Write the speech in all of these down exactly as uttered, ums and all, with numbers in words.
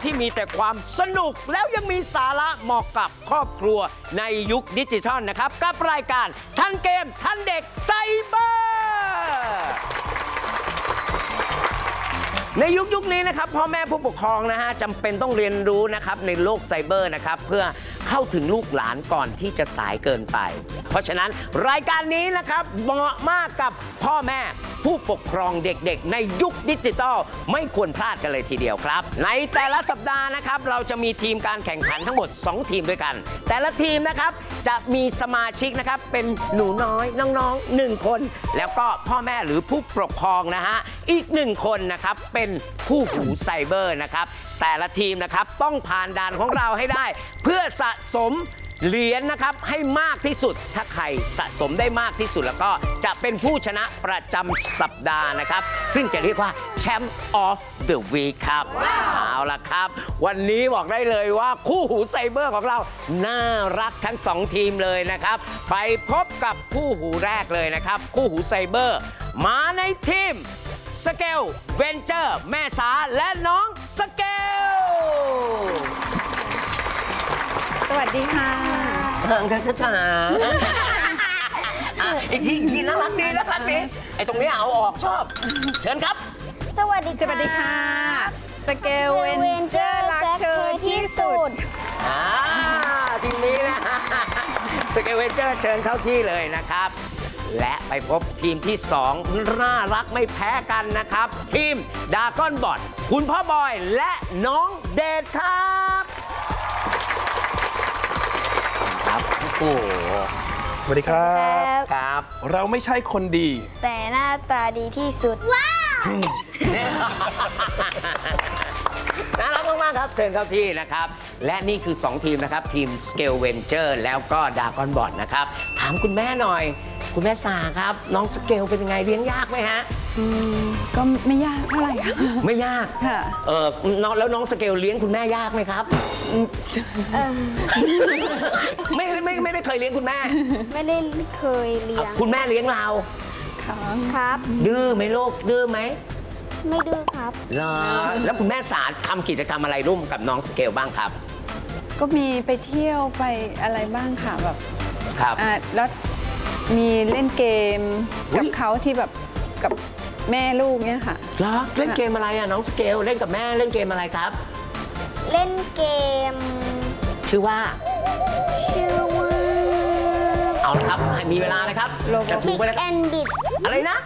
ที่มีแต่ความสนุกแล้วยังมีสาระเหมาะกับครอบครัวในยุคดิจิทัลนะครับกับรายการทันเกมทันเด็กไซเบอร์ในยุคยุคนี้นะครับพ่อแม่ผู้ปกครองนะฮะจำเป็นต้องเรียนรู้นะครับในโลกไซเบอร์นะครับเพื่อเข้าถึงลูกหลานก่อนที่จะสายเกินไปเพราะฉะนั้นรายการนี้นะครับเหมาะมากกับพ่อแม่ผู้ปกครองเด็กๆในยุคดิจิทัลไม่ควรพลาดกันเลยทีเดียวครับในแต่ละสัปดาห์นะครับเราจะมีทีมการแข่งขันทั้งหมดสองทีมด้วยกันแต่ละทีมนะครับจะมีสมาชิกนะครับเป็นหนูน้อยน้องๆหนึ่งคนแล้วก็พ่อแม่หรือผู้ปกครองนะฮะอีกหนึ่งคนนะครับเป็นผู้หูไซเบอร์นะครับแต่ละทีมนะครับต้องผ่านด่านของเราให้ได้เพื่อสะสมเหรียญนะครับให้มากที่สุดถ้าใครสะสมได้มากที่สุดแล้วก็จะเป็นผู้ชนะประจำสัปดาห์นะครับซึ่งจะเรียกว่าแชมป์ออฟเดอะวีคครับ wow. เอาล่ะครับวันนี้บอกได้เลยว่าคู่หูไซเบอร์ของเราน่ารักทั้งสองทีมเลยนะครับไปพบกับคู่หูแรกเลยนะครับคู่หูไซเบอร์มาในทีมสเกลเวนเจอร์แม่สาและน้องสเกลสวัสดีค่ะห่างกันช้าๆอีกทีอีกทีน่ารักดีน่ารักดีไอ้ตรงนี้เอาออกชอบเชิญครับสวัสดีสวัสดีค่ะสเกลเวนเจอร์รักเธอที่สุดอ่าทีนี้นะสเกลเวนเจอร์เชิญเข้าที่เลยนะครับและไปพบทีมที่สองน่ารักไม่แพ้กันนะครับทีมดากอนบอทคุณพ่อบอยและน้องเดชครับครับโอ้สวัสดีครับครับเราไม่ใช่คนดีแต่หน้าตาดีที่สุดว้าวน่ารักมากๆครับเชิญเข้าที่นะครับและนี่คือสองทีมนะครับทีม Scale Venture แล้วก็ Dragon Bot นะครับถามคุณแม่หน่อยคุณแม่สาครับน้องสเกลเป็นยังไงเลี้ยงยากไหมฮะอืมก็ไม่ยากเท่าไหร่ค่ะไม่ยากค่ะเออน้องแล้วน้องสเกลเลี้ยงคุณแม่ยากไหมครับไม่ไม่ไม่ได้เคยเลี้ยงคุณแม่ไม่ได้เคยเลี้ยงคุณแม่เลี้ยงเราครับดื้อไหมลูกดื้อไหมไม่ดื้อครับเหรอแล้วคุณแม่สาทำกิจกรรมอะไรร่วมกับน้องสเกลบ้างครับก็มีไปเที่ยวไปอะไรบ้างค่ะแบบครับอ่าแล้วมีเล่นเกมกับเขาที่แบบกับแม่ลูกเนี่ยค่ะเหรอเล่นเกมอะไรอ่ะน้องสเกลเล่นกับแม่เล่นเกมอะไรครับเล่นเกมชื่อว่าชื่อว่าเอาละครับมีเวลานะครับจะถูกไปแล้ว Big and Bit อะไรนะ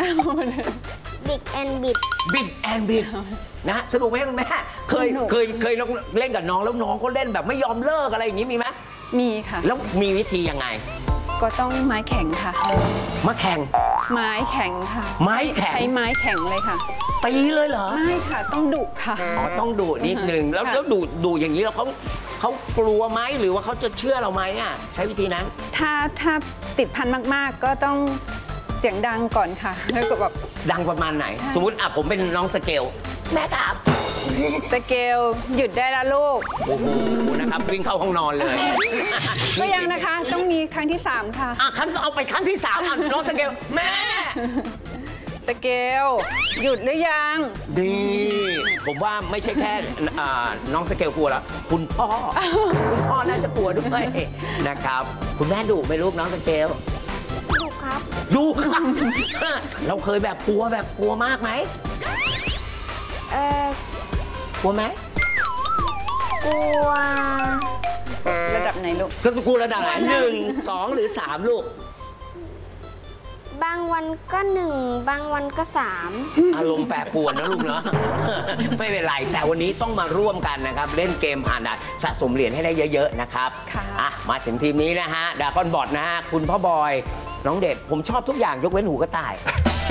Big and Bit Big and Bit นะสนุกไหมคุณแม่เคยเคยเคยเล่นกับน้องแล้วน้องก็เล่นแบบไม่ยอมเลิกอะไรอย่างนี้มีไหมมีค่ะแล้วมีวิธียังไงก็ต้องไม้แข็งค่ะมาแข่งไม้แข็งค่ะไม้แข็งใช้ไม้แข็งเลยค่ะตีเลยเหรอไม่ค่ะต้องดุค่ะอ๋อต้องดุนิดนึงแล้วแล้วดุดุอย่างนี้แล้วเขาเขากลัวไหมหรือว่าเขาจะเชื่อเราไหมอ่ะใช้วิธีนั้นถ้าถ้าติดพันมากๆก็ต้องเสียงดังก่อนค่ะแล้วก็แบบดังประมาณไหนสมมติอ่ะผมเป็นน้องสเกลแม่ครับสเกลหยุดได้แล้วลูกโอ้โหนะครับวิ่งเข้าห้องนอนเลยก็ยังนะคะต้องมีครั้งที่สามค่ะอ่ะครั้งเอาไปครั้งที่สามอ่ะน้องสเกลแม่สเกลหยุดหรือยังดีผมว่าไม่ใช่แค่น้องสเกลกลัวแล้วคุณพ่อคุณพ่อน่าจะกลัวด้วยนะครับคุณแม่ดุไหมลูกน้องสเกลดุครับดุครับเราเคยแบบกลัวแบบกลัวมากไหมเออกลัวไหมกลัวระดับไหนลูกก็กลัวระดับไหนหนึ่งสองหรือสามลูกบางวันก็หนึ่งบางวันก็สามอารมณ์แปรปรวนนะลูกเนาะไม่เป็นไรแต่วันนี้ต้องมาร่วมกันนะครับเล่นเกมผ่านด่านสะสมเหรียญให้ได้เยอะๆนะครับอ่ะมาถึงทีมนี้นะฮะดากอนบอทนะฮะคุณพ่อบอยน้องเด็ดผมชอบทุกอย่างยกเว้นหูกระต่าย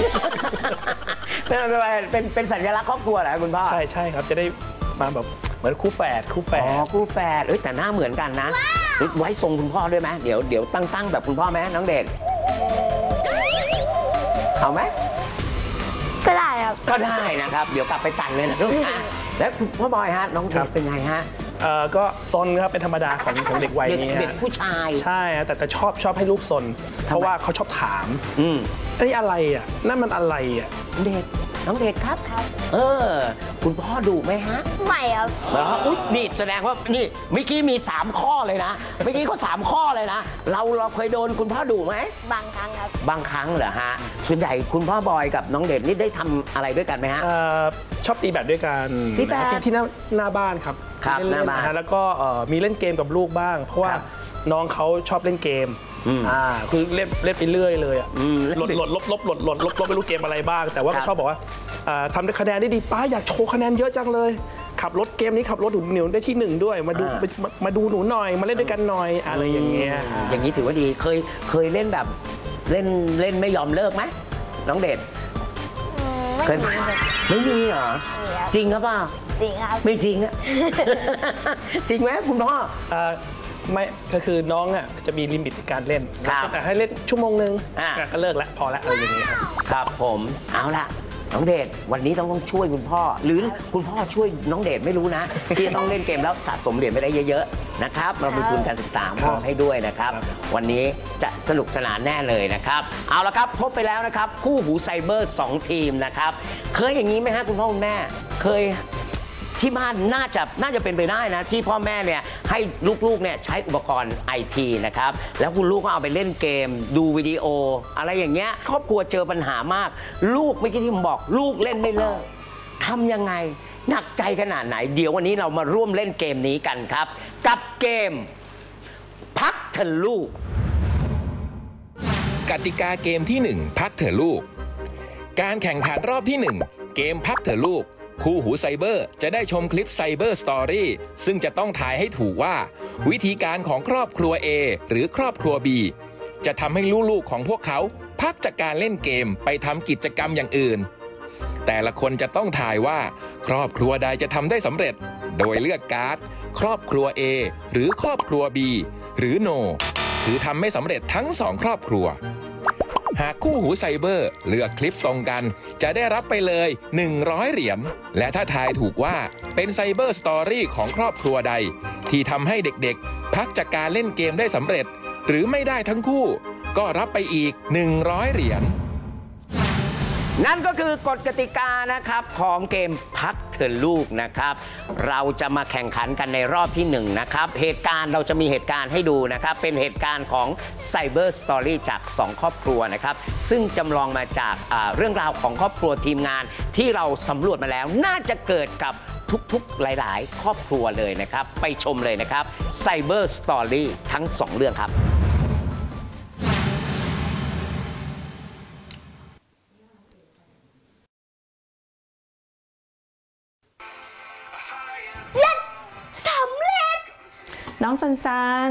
เป็นเป็นเป็นสัญลักษณ์ครอบครัวเหรอคุณพ่อใช่ใช่ครับจะได้มาแบบเหมือนคู่แฝดคู่แฝดอ๋อคู่แฝดเอ้ยแต่หน้าเหมือนกันนะไว้ทรงคุณพ่อด้วยไหมเดี๋ยวเดี๋ยวตั้งตั้งแบบคุณพ่อไหมน้องเด็ดเอาไหมก็ได้ครับก็ได้นะครับเดี๋ยวกลับไปตัดเลยนะลูกนะแล้วคุณพ่อบอยฮะน้องเด็ดเป็นไงฮะเอ่อก็ซนครับเป็นธรรมดาของของเด็กวัยนี้เด็กผู้ชายใช่แต่แต่ชอบชอบให้ลูกซนเพราะว่าเขาชอบถามอืมนี่อะไรอ่ะนั่นมันอะไรอ่ะเด็กน้องเดชครับครับเออ คุณพ่อดุไหมฮะไม่ครับเหรออุ๊ยนี่แสดงว่านี่เมื่อกี้มี สาม ข้อเลยนะเมื่อกี้เขาสามข้อเลยนะ เราเราเคยโดนคุณพ่อดุไหมบางครั้งครับบางครั้งเหรอฮะส่วนใหญ่คุณพ่อบอยกับน้องเดชนี่ได้ทำอะไรด้วยกันไหมฮะเอ่อชอบตีแบดด้วยกันตีแบดที่ที่หน้าหน้าบ้านครับครับเล่นๆหน้าบ้านะฮะแล้วก็เอ่อมีเล่นเกมกับลูกบ้าง เพราะว่าครับน้องเขาชอบเล่นเกมอืมอ่าคือเล่นเล่นไปเรื่อยเลยอ่ะอืมเล่นหลดไปหลดลบลบหลดหลดลบลบไม่รู้เกมอะไรบ้าง แต่ว่าครัก็บชอบบอกว่าอ่าทำได้คะแนนได้ดีป้าอยากโชว์คะแนนเยอะจังเลย ขับรถเกมนี้ขับรถหนูหนูได้ที่หนึ่งด้วยมาดูอ่ามามาดูหนูหน่อยมาเล่นด้วยกันหน่อยอะไรอย่างเงี้ยอย่างนี้ถือว่าดีเคยเคยเล่นแบบเล่นเล่นไม่ยอมเลิกไหมน้องเดชอืมไม่เคยมีครับไม่มีเหรอมีครับจริงหรือเปล่าจริงครับไม่จริงอะ จริงไหมคุณพ่ออ่าไม่ก็คือน้องอ่ะจะมีลิมิตในการเล่นครับแต่ให้เล่นชั่วโมงนึงอ่าก็เลิกแล้วพอแล้วอะไรอย่างเงี้ยครับครับผมเอาละน้องเดชวันนี้ต้องต้องช่วยคุณพ่อ หรือคุณพ่อช่วยน้องเดชไม่รู้นะ ที่จะต้องเล่นเกมแล้วสะสมเหรียญไปได้เยอะๆนะครับเรามีทุนการศึกษามอบให้ด้วยนะครับ วันนี้จะสนุกสนานแน่เลยนะครับเอาละครับพบไปแล้วนะครับคู่หูไซเบอร์สองทีมนะครับเคยอย่างนี้ไหมฮะคุณพ่อคุณแม่เคย ที่บ้านน่าจะน่าจะเป็นไปได้นะ ที่พ่อแม่เนี่ยให้ลูกๆเนี่ยใช้อุปกรณ์ไอทีนะครับแล้วคุณลูกก็เอาไปเล่นเกม ดูวิดีโอ อะไรอย่างเงี้ยครอบครัวเจอปัญหามาก ลูกเมื่อกี้ที่ผมบอกลูกเล่นไม่เลิกทำยังไงหนักใจขนาดไหน เดี๋ยววันนี้เรามาร่วมเล่นเกมนี้กันครับ กับเกม พักเถอะลูกกติกาเกมที่หนึ่งพักเถอะลูกการแข่งขันรอบที่หนึ่งเกมพักเถอะลูกคู่หูไซเบอร์จะได้ชมคลิปไซเบอร์สตอรี่ซึ่งจะต้องทายให้ถูกว่า วิธีการของครอบครัว A หรือครอบครัว B จะทำให้ลูกๆของพวกเขาพักจากการเล่นเกมไปทำกิจกรรมอย่างอื่น แต่ละคนจะต้องทายว่า ครอบครัวใดจะทำได้สำเร็จ โดยเลือกการ์ดครอบครัว A หรือครอบครัว B หรือ No คือทำไม่สำเร็จทั้งสองครอบครัวหากคู่หูไซเบอร์เลือกคลิปตรงกันจะได้รับไปเลยหนึ่งร้อยเหรียญและถ้าทายถูกว่าเป็นไซเบอร์สตอรี่ของครอบครัวใดที่ทำให้เด็กๆพักจากการเล่นเกมได้สำเร็จหรือไม่ได้ทั้งคู่ก็รับไปอีกหนึ่งร้อยเหรียญนั่นก็คือกฎกติกานะครับของเกมพักเถอะลูกนะครับเราจะมาแข่งขันกันในรอบที่หนึ่งนะครับเหตุการณ์เราจะมีเหตุการณ์ให้ดูนะครับเป็นเหตุการณ์ของ Cyber Story จากสองครอบครัวนะครับซึ่งจำลองมาจากเรื่องราวของครอบครัวทีมงานที่เราสำรวจมาแล้วน่าจะเกิดกับทุกๆหลายๆ ครอบครัวเลยนะครับไปชมเลยนะครับ Cyber Story ทั้งสองเรื่องครับน้องซันซัน